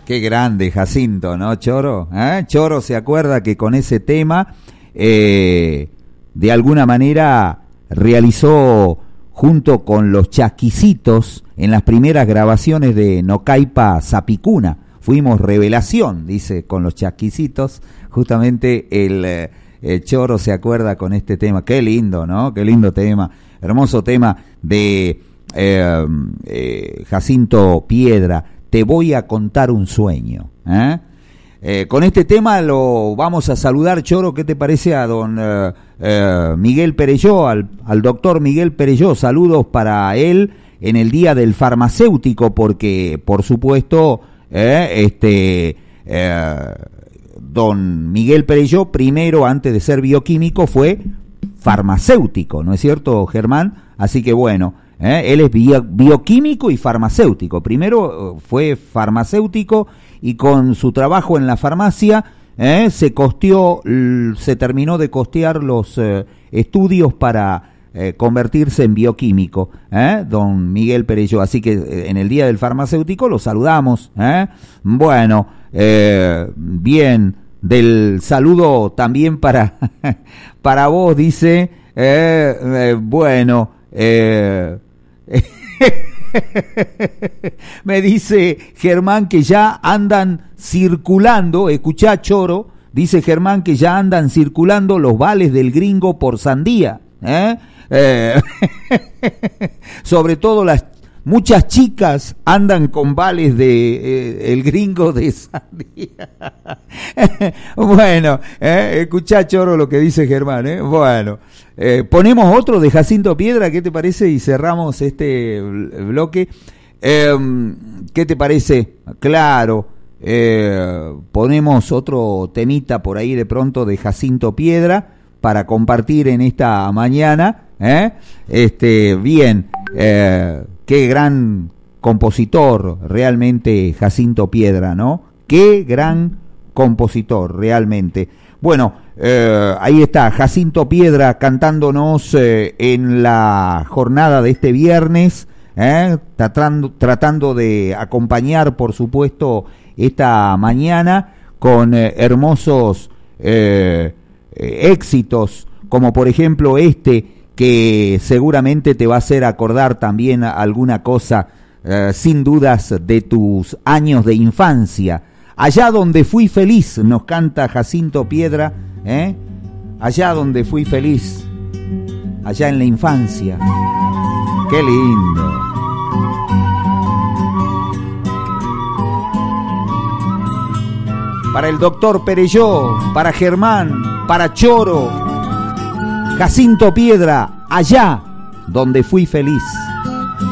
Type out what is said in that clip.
Qué grande Jacinto, ¿no, Choro? Choro se acuerda que con ese tema, de alguna manera, realizó junto con los Chasquicitos en las primeras grabaciones de Nocaipa Zapicuna. Fuimos revelación, dice, con los Chasquicitos. Justamente el Choro se acuerda con este tema. Qué lindo, ¿no? Qué lindo tema. Hermoso tema de Jacinto Piedra. Te voy a contar un sueño. Con este tema lo vamos a saludar, Choro. ¿Qué te parece a don Miguel Perelló, al doctor Miguel Perelló? Saludos para él en el Día del Farmacéutico, porque por supuesto don Miguel Perelló, primero, antes de ser bioquímico, fue farmacéutico, ¿no es cierto, Germán? Así que bueno, él es bioquímico y farmacéutico. Primero fue farmacéutico y con su trabajo en la farmacia se terminó de costear los estudios para convertirse en bioquímico, don Miguel Perelló. Así que en el Día del Farmacéutico lo saludamos. Bueno, bien, del saludo también para vos, dice, bueno, me dice Germán que ya andan circulando, escuchá, Choro, dice Germán que ya andan circulando los vales del gringo por sandía, sobre todo muchas chicas andan con vales de el gringo de sandía. Bueno, escuchá, Choro, lo que dice Germán, bueno, ponemos otro de Jacinto Piedra, ¿qué te parece? Y cerramos este bloque. ¿Qué te parece? Claro, ponemos otro temita por ahí de pronto de Jacinto Piedra para compartir en esta mañana, bien, qué gran compositor realmente Jacinto Piedra, ¿no? Qué gran compositor realmente. Bueno, ahí está Jacinto Piedra cantándonos en la jornada de este viernes, tratando de acompañar, por supuesto, esta mañana con hermosos éxitos, como por ejemplo que seguramente te va a hacer acordar también alguna cosa, sin dudas, de tus años de infancia. Allá donde fui feliz, nos canta Jacinto Piedra, allá donde fui feliz, allá en la infancia. ¡Qué lindo! Para el doctor Perelló, para Germán, para Choro, Jacinto Piedra, allá donde fui feliz.